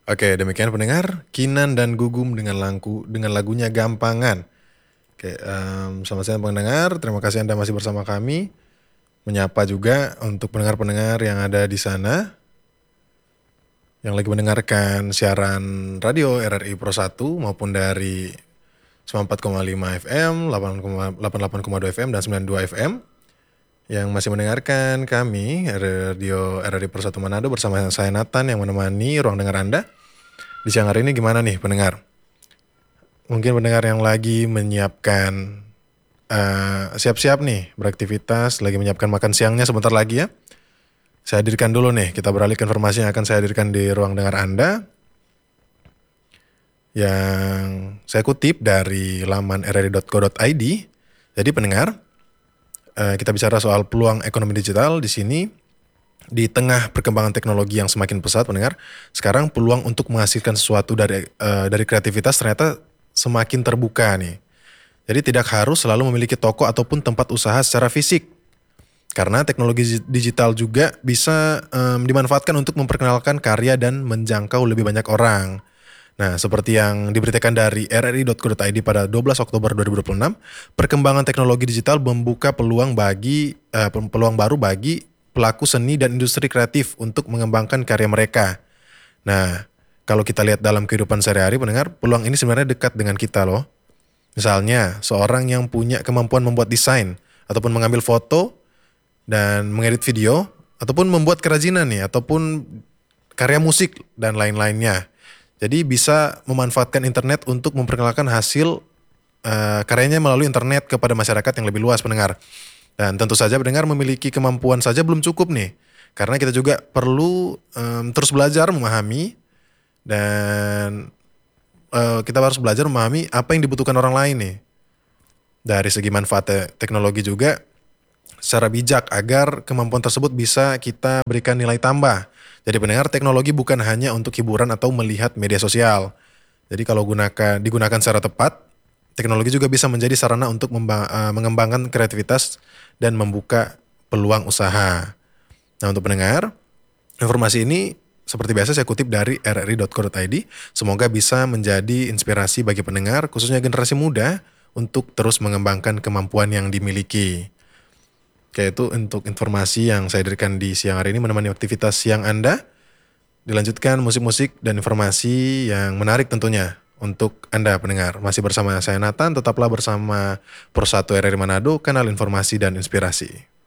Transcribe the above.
Oke, demikian pendengar, Kinan dan Gugum dengan lagunya Gampangan. Oke, selamat siang pendengar, terima kasih Anda masih bersama kami. Menyapa juga untuk pendengar-pendengar yang ada di sana, yang lagi mendengarkan siaran radio RRI Pro 1 maupun dari 94,5 FM, 88,2 FM, dan 92 FM. Yang masih mendengarkan kami, radio RRI Pro 1 Manado bersama saya Nathan yang menemani ruang dengar Anda. Di siang hari ini gimana nih pendengar? Mungkin pendengar yang lagi menyiapkan siap-siap nih beraktivitas, lagi menyiapkan makan siangnya sebentar lagi ya. Saya hadirkan dulu nih, kita beralih ke informasi yang akan saya hadirkan di ruang dengar Anda. Yang saya kutip dari laman rri.co.id. Jadi pendengar, kita bicara soal peluang ekonomi digital di sini. Di tengah perkembangan teknologi yang semakin pesat pendengar, sekarang peluang untuk menghasilkan sesuatu dari kreativitas ternyata semakin terbuka nih. Jadi tidak harus selalu memiliki toko ataupun tempat usaha secara fisik. Karena teknologi digital juga bisa dimanfaatkan untuk memperkenalkan karya dan menjangkau lebih banyak orang. Nah, seperti yang diberitakan dari rri.co.id pada 12 Oktober 2026, perkembangan teknologi digital membuka peluang baru bagi pelaku seni dan industri kreatif untuk mengembangkan karya mereka. Nah, kalau kita lihat dalam kehidupan sehari-hari pendengar, peluang ini sebenarnya dekat dengan kita loh. Misalnya, seorang yang punya kemampuan membuat desain, ataupun mengambil foto, dan mengedit video, ataupun membuat kerajinan nih, ataupun karya musik, dan lain-lainnya. Jadi bisa memanfaatkan internet untuk memperkenalkan hasil karyanya melalui internet kepada masyarakat yang lebih luas pendengar. Dan tentu saja pendengar memiliki kemampuan saja belum cukup nih. Karena kita juga perlu terus belajar memahami dan kita harus belajar memahami apa yang dibutuhkan orang lain nih. Dari segi manfaat teknologi juga secara bijak agar kemampuan tersebut bisa kita berikan nilai tambah. Jadi pendengar, teknologi bukan hanya untuk hiburan atau melihat media sosial. Jadi kalau digunakan secara tepat, teknologi juga bisa menjadi sarana untuk mengembangkan kreativitas dan membuka peluang usaha. Nah untuk pendengar, informasi ini seperti biasa saya kutip dari rri.co.id. Semoga bisa menjadi inspirasi bagi pendengar, khususnya generasi muda, untuk terus mengembangkan kemampuan yang dimiliki. Oke, itu untuk informasi yang saya hadirkan di siang hari ini menemani aktivitas siang Anda. Dilanjutkan musik-musik dan informasi yang menarik tentunya untuk Anda pendengar. Masih bersama saya Nathan, tetaplah bersama Pro 1 RRI Manado, kanal informasi dan inspirasi.